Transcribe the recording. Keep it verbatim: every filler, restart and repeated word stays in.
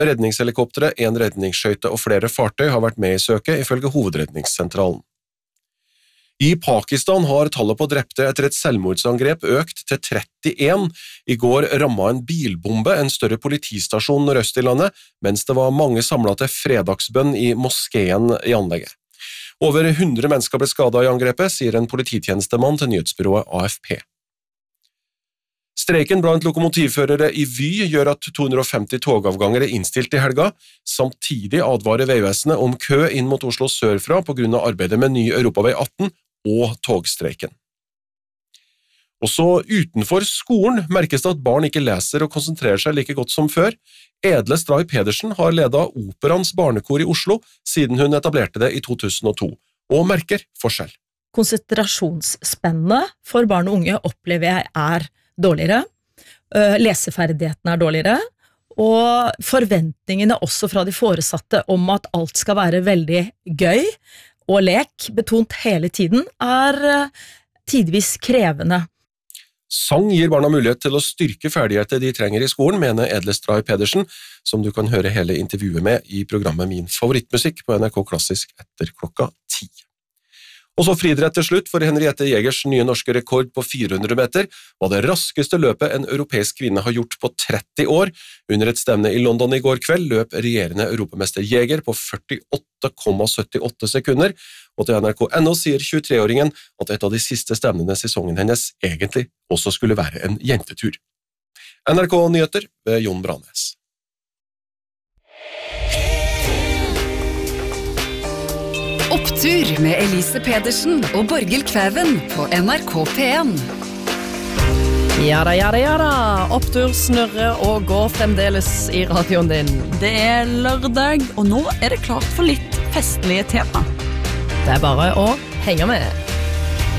Redningshelikoptere, en redningsskøyte og flere fartøy har vært med i søket, ifølge hovedredningssentralen. I Pakistan har tallet på drepte etter et selvmordsangrep økt til trettien. I går rammet en bilbombe en større politistasjon nordøst i landet, mens det var mange samlet til fredagsbønn i moskeen i anlegget. Over hundre mennesker ble skadet i angrepet, sier en polititjenestemann til nyhetsbyrået A F P. Streiken blant lokomotivførere i Vy gjør at to hundre og femti togavganger er innstilt i helga. Samtidig advarer Vegvesenet om kø inn mot Oslo sørfra på grunn av arbeidet med ny Europavei atten og togstreiken. Også utenfor skolen merkes det at barn ikke leser og konsentrerer seg like godt som før. Edle Stray Pedersen har ledet Operans barnekor i Oslo siden hun etablerte det i to tusen og to, og merker forskjell. Konsentrasjonsspennet for barn og unge opplever jeg er dårligere, leseferdighetene er dårligere, og forventningene også fra de foresatte om at alt skal være veldig gøy og lek, betont hele tiden, er tidvis krevende. Sang gir barna mulighet til å styrke ferdigheter de trenger i skolen, mener Edle Stray Pedersen, som du kan høre hele intervjuet med i programmet Min favorittmusikk på N R K Klassisk etter klokka ti. Og så friidrett til slutt, for Henriette Jegers nye norske rekord på fire hundre meter var det raskeste løpet en europeisk kvinne har gjort på tretti år. Under et stevne i London i går kveld løp regjerende europamester Jeger på førtiåtte komma syttiåtte sekunder, og til N R K punktum N O sier tjuetre-åringen at et av de siste stevnene sesongen hennes egentlig også skulle være en jentetur. N R K Nyheter ved Jon Branes. Opptur med Elise Pedersen og Borghild Kvæven på N R K P en. Ja da, ja da, ja da. Opptur snurrer og går fremdeles i radioen din. Det er lørdag, og nå er det klart for litt festlige tema. Det er bare å henge med.